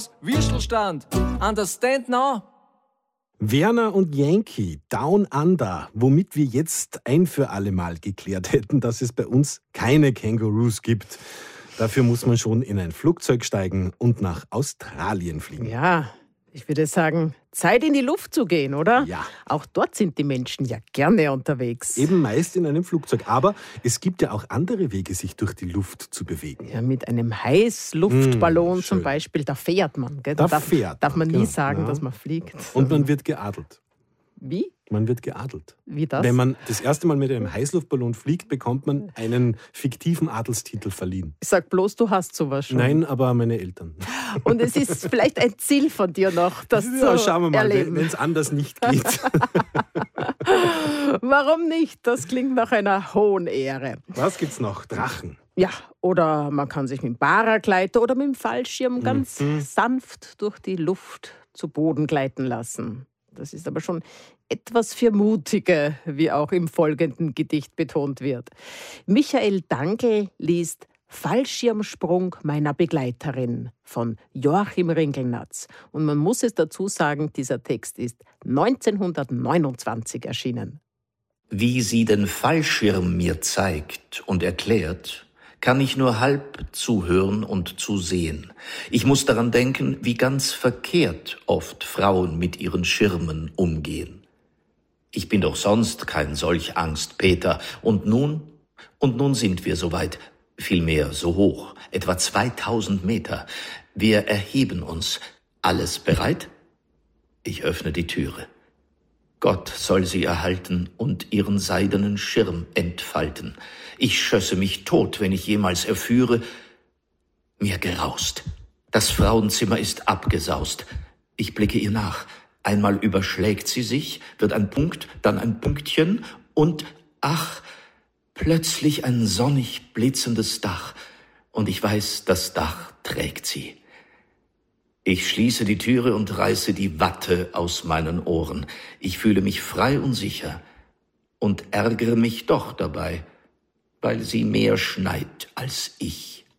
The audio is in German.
Würstelstand. Understand now? Werner und Yankee, Down Under, womit wir jetzt ein für alle Mal geklärt hätten, dass es bei uns keine Kängurus gibt. Dafür muss man schon in ein Flugzeug steigen und nach Australien fliegen. Ja, ich würde sagen, Zeit in die Luft zu gehen, oder? Ja. Auch dort sind die Menschen ja gerne unterwegs. Eben meist in einem Flugzeug. Aber es gibt ja auch andere Wege, sich durch die Luft zu bewegen. Ja, mit einem Heißluftballon zum schön. Beispiel, da fährt man. Gell? Da darf man nie genau. sagen, Ja. dass man fliegt. Und man wird geadelt. Wie? Man wird geadelt. Wie das? Wenn man das erste Mal mit einem Heißluftballon fliegt, bekommt man einen fiktiven Adelstitel verliehen. Ich sag bloß, du hast sowas schon. Nein, aber meine Eltern. Und es ist vielleicht ein Ziel von dir noch, das Ja, zu schauen wir mal, erleben. wenn es anders nicht geht. Warum nicht? Das klingt nach einer hohen Ehre. Was gibt's noch? Drachen. Ja, oder man kann sich mit dem Paragleiter oder mit dem Fallschirm ganz sanft durch die Luft zu Boden gleiten lassen. Das ist aber schon etwas für Mutige, wie auch im folgenden Gedicht betont wird. Michael Dangl liest Fallschirmsprung meiner Begleiterin von Joachim Ringelnatz. Und man muss es dazu sagen, dieser Text ist 1929 erschienen. Wie sie den Fallschirm mir zeigt und erklärt, kann ich nur halb zuhören und zusehen. Ich muss daran denken, wie ganz verkehrt oft Frauen mit ihren Schirmen umgehen. Ich bin doch sonst kein solch Angstpeter. Und nun sind wir soweit, vielmehr so hoch, etwa 2000 Meter. Wir erheben uns. Alles bereit? Ich öffne die Türe. Gott soll sie erhalten und ihren seidenen Schirm entfalten. Ich schösse mich tot, wenn ich jemals erführe. Mir geraust. Das Frauenzimmer ist abgesaust. Ich blicke ihr nach. Einmal überschlägt sie sich, wird ein Punkt, dann ein Pünktchen und, ach, plötzlich ein sonnig blitzendes Dach. Und ich weiß, das Dach trägt sie. Ich schließe die Türe und reiße die Watte aus meinen Ohren. Ich fühle mich frei und sicher und ärgere mich doch dabei, weil sie mehr schneit als ich.